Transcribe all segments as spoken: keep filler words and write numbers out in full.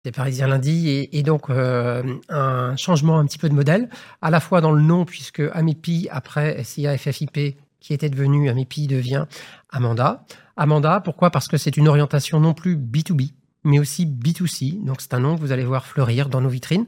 Des Parisiens lundi et, et donc euh, un changement un petit peu de modèle, à la fois dans le nom, puisque Amépi, après S I A F F I P, qui était devenu Amépi, devient Amanda. Amanda, pourquoi? Parce que c'est une orientation non plus B deux B, mais aussi B deux C. Donc c'est un nom que vous allez voir fleurir dans nos vitrines,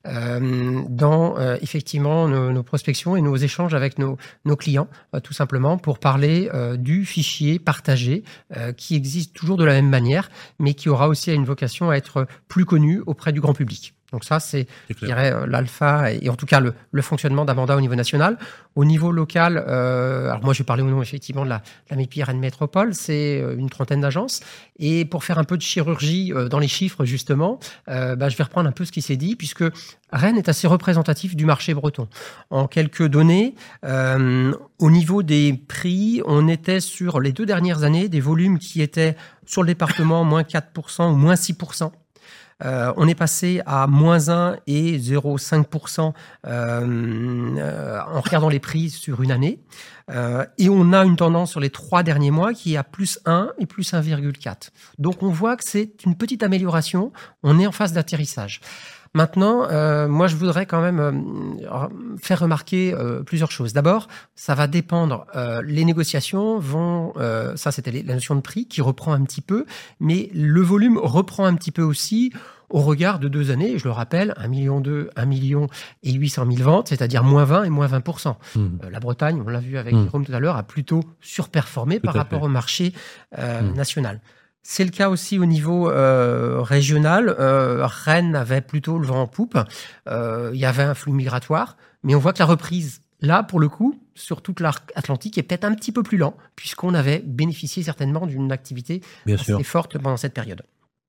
euh, dans euh, effectivement nos, nos prospections et nos échanges avec nos, nos clients, euh, tout simplement pour parler euh, du fichier partagé euh, qui existe toujours de la même manière, mais qui aura aussi une vocation à être plus connu auprès du grand public. Donc ça, c'est, je dirais, l'alpha et en tout cas le, le fonctionnement d'Amanda au niveau national. Au niveau local, euh, alors moi je vais parler au nom effectivement de la, de la Amépi Rennes Métropole, c'est une trentaine d'agences. Et pour faire un peu de chirurgie euh, dans les chiffres justement, euh, bah, je vais reprendre un peu ce qui s'est dit, puisque Rennes est assez représentatif du marché breton. En quelques données, euh, au niveau des prix, on était sur les deux dernières années des volumes qui étaient sur le département moins quatre pour cent ou moins six pour cent. Euh, on est passé à moins un et zéro virgule cinq pour cent euh, euh, en regardant les prix sur une année. Euh, et on a une tendance sur les trois derniers mois qui est à plus un et plus un virgule quatre. Donc on voit que c'est une petite amélioration. On est en phase d'atterrissage. Maintenant, euh, moi, je voudrais quand même euh, faire remarquer euh, plusieurs choses. D'abord, ça va dépendre. Euh, les négociations vont, euh, ça c'était la notion de prix qui reprend un petit peu, mais le volume reprend un petit peu aussi au regard de deux années. Je le rappelle, un million deux, un million et huit cent mille ventes, c'est-à-dire moins vingt et moins vingt pour cent. Mmh. Euh, la Bretagne, on l'a vu avec mmh. Jérôme tout à l'heure, a plutôt surperformé tout par rapport fait. au marché euh, mmh. national. C'est le cas aussi au niveau euh, régional. Euh, Rennes avait plutôt le vent en poupe. Euh, il y avait un flux migratoire. Mais on voit que la reprise, là, pour le coup, sur toute l'arc atlantique, est peut-être un petit peu plus lent, puisqu'on avait bénéficié certainement d'une activité Bien assez sûr. forte pendant cette période.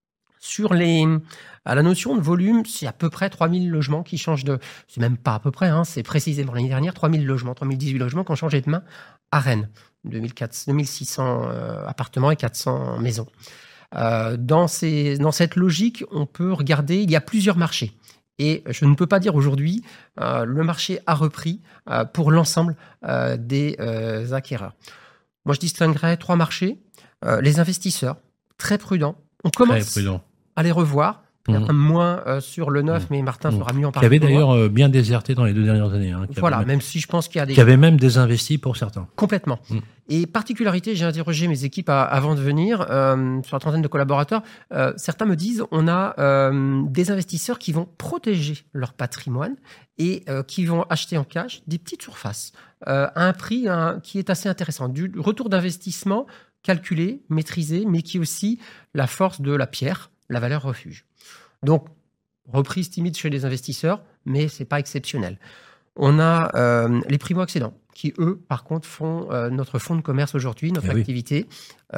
Sur les, à la notion de volume, c'est à peu près trois mille logements qui changent de... C'est même pas à peu près, hein, c'est précisément l'année dernière, trois mille logements, trois mille dix-huit logements qui ont changé de main à Rennes. deux mille six cents euh, appartements et quatre cents maisons. Euh, dans, ces, dans cette logique, on peut regarder, il y a plusieurs marchés. Et je ne peux pas dire aujourd'hui, euh, le marché a repris euh, pour l'ensemble euh, des euh, acquéreurs. Moi, je distinguerais trois marchés. Euh, les investisseurs, très prudents. On commence très prudent. à les revoir. Mmh. Moins euh, sur le neuf, mmh. mais Martin mmh. sera mieux en parler. Qui avait d'ailleurs euh, bien déserté dans les deux dernières années. Hein, voilà, même, même si je pense qu'il y a des... Qui avait même désinvesti pour certains. Complètement. Mmh. Et particularité, j'ai interrogé mes équipes à, avant de venir, euh, sur la trentaine de collaborateurs. Euh, certains me disent, on a euh, des investisseurs qui vont protéger leur patrimoine et euh, qui vont acheter en cash des petites surfaces euh, à un prix hein, qui est assez intéressant. Du retour d'investissement calculé, maîtrisé, mais qui est aussi la force de la pierre, la valeur refuge. Donc, reprise timide chez les investisseurs, mais ce n'est pas exceptionnel. On a euh, les primo-accédants, qui, eux, par contre, font euh, notre fonds de commerce aujourd'hui, notre eh activité. Oui.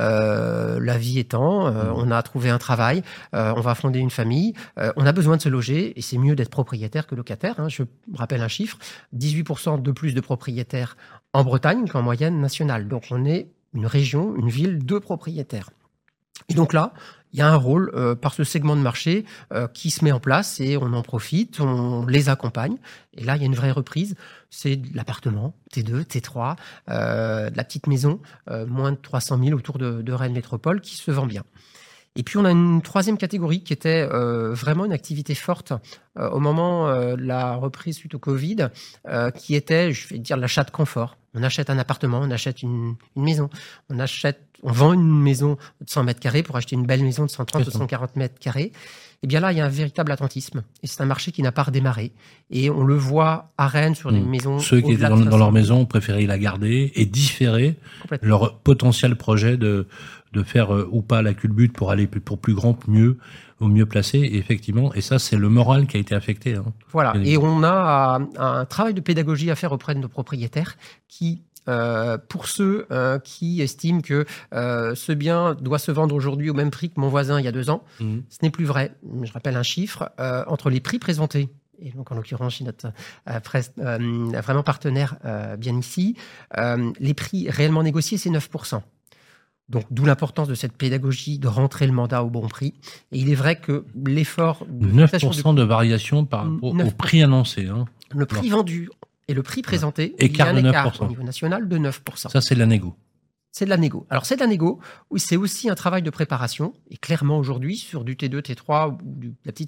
Euh, la vie étant, euh, mmh. on a trouvé un travail, euh, on va fonder une famille, euh, on a besoin de se loger, et c'est mieux d'être propriétaire que locataire. Hein. Je rappelle un chiffre, dix-huit pour cent de plus de propriétaires en Bretagne qu'en moyenne nationale. Donc, on est une région, une ville de propriétaires. Et donc là, il y a un rôle euh, par ce segment de marché euh, qui se met en place et on en profite, on les accompagne. Et là, il y a une vraie reprise. C'est de l'appartement, T deux, T trois, euh, de la petite maison, euh, moins de trois cent mille autour de, de Rennes Métropole qui se vend bien. Et puis, on a une troisième catégorie qui était euh, vraiment une activité forte euh, au moment euh, de la reprise suite au Covid, euh, qui était, je vais dire, l'achat de confort. On achète un appartement, on achète une, une maison, on achète, on vend une maison de cent mètres carrés pour acheter une belle maison de cent trente ou cent quarante mètres carrés. Et bien là, il y a un véritable attentisme. Et c'est un marché qui n'a pas redémarré. Et on le voit à Rennes sur des mmh. maisons... Ceux qui étaient dans, dans leur maison préféraient la garder et différer leur potentiel projet de, de faire euh, ou pas la culbute pour aller pour plus grand, mieux, au mieux placé, effectivement. Et ça, c'est le moral qui a été affecté. Hein. Voilà. Et on a un travail de pédagogie à faire auprès de nos propriétaires qui... Euh, pour ceux euh, qui estiment que euh, ce bien doit se vendre aujourd'hui au même prix que mon voisin il y a deux ans, mmh. ce n'est plus vrai. Je rappelle un chiffre, euh, entre les prix présentés, et donc en l'occurrence chez notre euh, presse, euh, vraiment partenaire euh, bien ici, euh, les prix réellement négociés, c'est neuf pour cent. Donc, d'où l'importance de cette pédagogie de rentrer le mandat au bon prix. Et il est vrai que l'effort... De neuf pour cent de, de variation par rapport au prix annoncé. Hein. Le prix Alors. vendu... Et le prix présenté, écart il y a un de écart neuf pour cent. Au niveau national de neuf pour cent. Ça, c'est la négo. C'est de la négo. Alors, c'est de la négo, oui, c'est aussi un travail de préparation. Et clairement, aujourd'hui, sur du T deux, T trois ou du, la petite